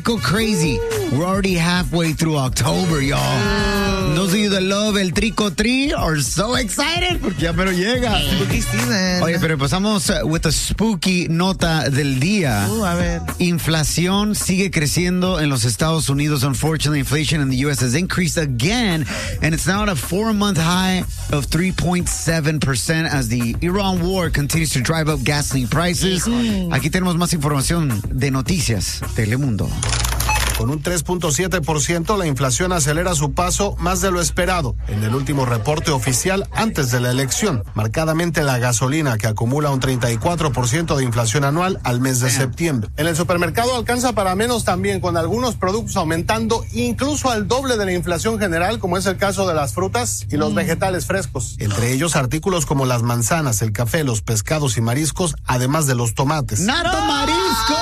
Trico Crazy. We're already halfway through October, y'all. Those of you that love el Trico Tree are so excited porque ya mero llega. Spooky season. Oye, pero empezamos with a spooky nota del día. A ver. Inflación sigue creciendo en los Estados Unidos. Unfortunately, inflation in the U.S. has increased again, and it's now at a 4-month high of 3.7% as the Iran war continues to drive up gasoline prices. Aquí tenemos más información de Noticias Telemundo. Con un 3.7%, la inflación acelera su paso más de lo esperado en el último reporte oficial antes de la elección. Marcadamente la gasolina, que acumula un 34% de inflación anual al mes de septiembre. En el supermercado alcanza para menos también, con algunos productos aumentando incluso al doble de la inflación general, como es el caso de las frutas y los vegetales frescos. Entre ellos artículos como las manzanas, el café, los pescados y mariscos, además de los tomates. ¡Nato marisco!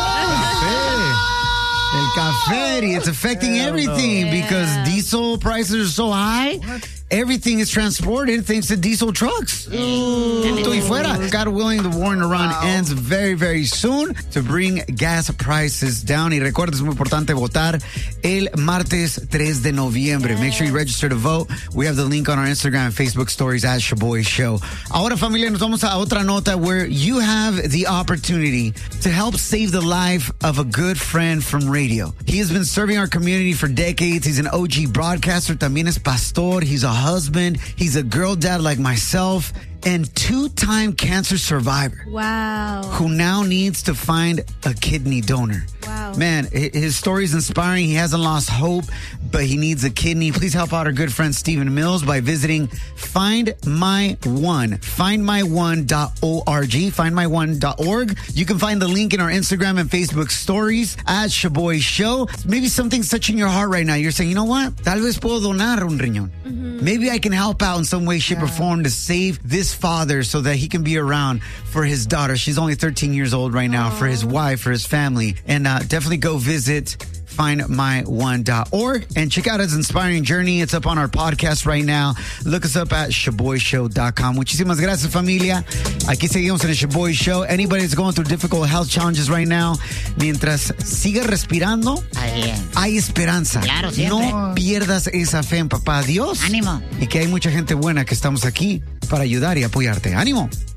El café, it's affecting everything because diesel prices are so high. Everything is transported thanks to diesel trucks. Punto y fuera. God willing, the war in Iran ends very, very soon to bring gas prices down. Y recuerda, es muy importante votar el martes 3 de noviembre. Make sure you register to vote. We have the link on our Instagram and Facebook stories at Shaboy Show. Ahora, familia, nos vamos a otra nota where you have the opportunity to help save the life of a good friend from radio. He has been serving our community for decades. He's an OG broadcaster. También es pastor. He's a husband. He's a girl dad like myself. And 2-time cancer survivor. Wow. Who now needs to find a kidney donor. Wow. Man, his story is inspiring. He hasn't lost hope, but he needs a kidney. Please help out our good friend Stephen Mills by visiting Find My One. FindMyOne.org. FindMyOne.org. You can find the link in our Instagram and Facebook stories at Shaboy Show. Maybe something's touching your heart right now. You're saying, you know what? Tal vez puedo donar un riñón. Maybe I can help out in some way, shape, or form to save this father so that he can be around for his daughter. She's only 13 years old right now, for his wife, for his family. And definitely go visit FindMyOne.org and check out his inspiring journey. It's up on our podcast right now. Look us up at ShaboyShow.com. Muchísimas gracias, familia. Aquí seguimos en el Shaboy Show. Anybody that's going through difficult health challenges right now, mientras siga respirando, hay esperanza. Claro, siempre. No pierdas esa fe en papá Dios. Ánimo. Y que hay mucha gente buena que estamos aquí para ayudar y apoyarte. ¡Ánimo!